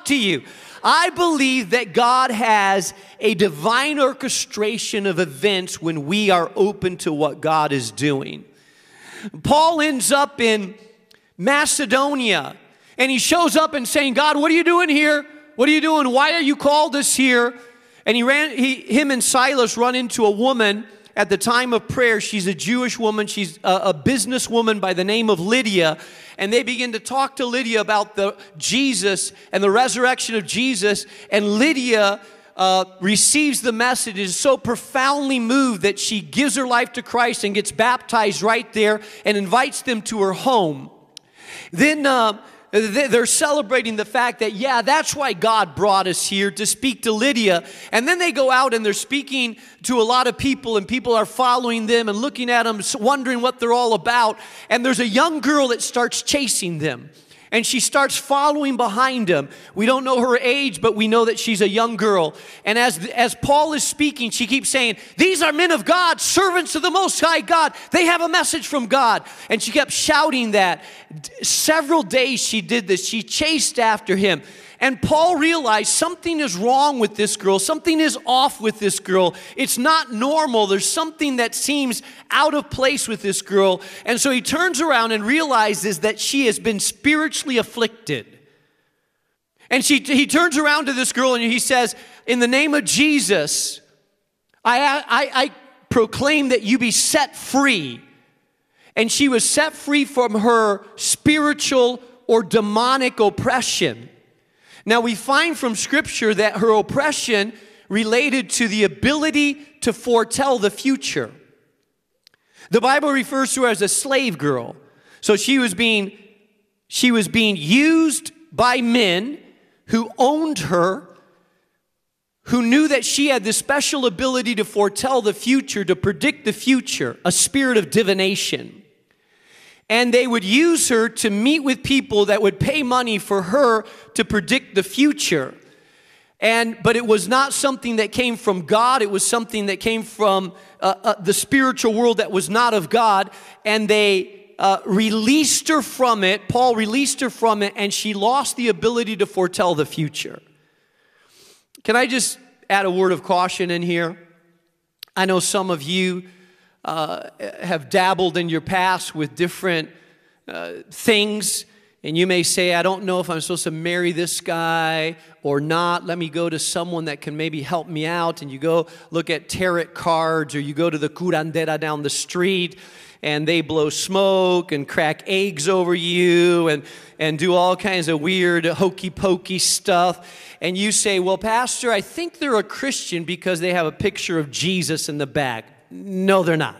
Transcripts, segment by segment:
talk to you. I believe that God has a divine orchestration of events when we are open to what God is doing. Paul ends up in Macedonia, and he shows up and saying, God, what are you doing here? What are you doing? Why are you called us here? And him and Silas run into a woman at the time of prayer. She's a Jewish woman. She's a businesswoman by the name of Lydia. And they begin to talk to Lydia about Jesus and the resurrection of Jesus. And Lydia receives the message, is so profoundly moved that she gives her life to Christ and gets baptized right there and invites them to her home. Then they're celebrating the fact that, yeah, that's why God brought us here, to speak to Lydia. And then they go out and they're speaking to a lot of people, and people are following them and looking at them, wondering what they're all about. And there's a young girl that starts chasing them. And she starts following behind him. We don't know her age, but we know that she's a young girl. And as Paul is speaking, she keeps saying, these are men of God, servants of the Most High God. They have a message from God. And she kept shouting that. Several days she did this. She chased after him. And Paul realized something is wrong with this girl. Something is off with this girl. It's not normal. There's something that seems out of place with this girl. And so he turns around and realizes that she has been spiritually afflicted. And he turns around to this girl and he says, in the name of Jesus, I proclaim that you be set free. And she was set free from her spiritual or demonic oppression. Now, we find from Scripture that her oppression related to the ability to foretell the future. The Bible refers to her as a slave girl. So she was being used by men who owned her, who knew that she had this special ability to foretell the future, to predict the future, a spirit of divination. And they would use her to meet with people that would pay money for her to predict the future. But it was not something that came from God. It was something that came from the spiritual world that was not of God. And they released her from it. Paul released her from it, and she lost the ability to foretell the future. Can I just add a word of caution in here? I know some of you have dabbled in your past with different things, and you may say, I don't know if I'm supposed to marry this guy or not. Let me go to someone that can maybe help me out. And you go look at tarot cards, or you go to the curandera down the street, and they blow smoke and crack eggs over you and do all kinds of weird hokey-pokey stuff. And you say, well, Pastor, I think they're a Christian because they have a picture of Jesus in the back. No, they're not.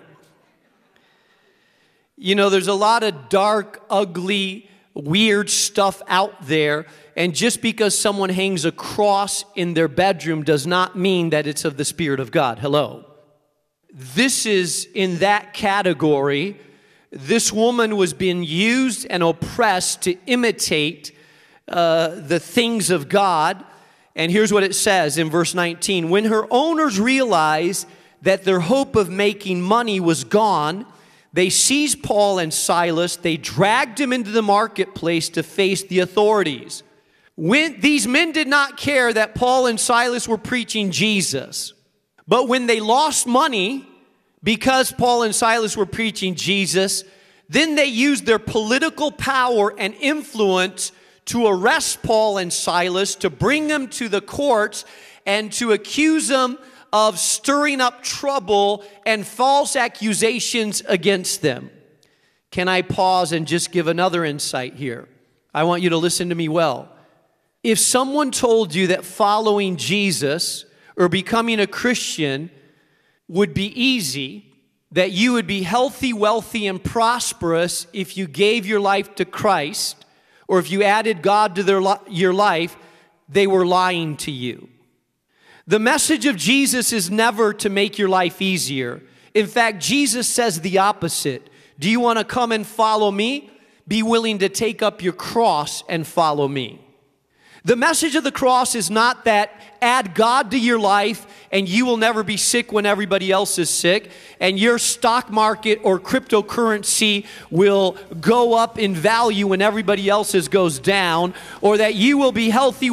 You know, there's a lot of dark, ugly, weird stuff out there. And just because someone hangs a cross in their bedroom does not mean that it's of the Spirit of God. Hello. This is in that category. This woman was being used and oppressed to imitate the things of God. And here's what it says in verse 19. When her owners realized that their hope of making money was gone, they seized Paul and Silas. They dragged him into the marketplace to face the authorities. These men did not care that Paul and Silas were preaching Jesus. But when they lost money because Paul and Silas were preaching Jesus, then they used their political power and influence to arrest Paul and Silas, to bring them to the courts, and to accuse them of stirring up trouble and false accusations against them. Can I pause and just give another insight here? I want you to listen to me well. If someone told you that following Jesus or becoming a Christian would be easy, that you would be healthy, wealthy, and prosperous if you gave your life to Christ, or if you added God to your life, they were lying to you. The message of Jesus is never to make your life easier. In fact, Jesus says the opposite. Do you want to come and follow me? Be willing to take up your cross and follow me. The message of the cross is not that add God to your life and you will never be sick when everybody else is sick, and your stock market or cryptocurrency will go up in value when everybody else's goes down, or that you will be healthy,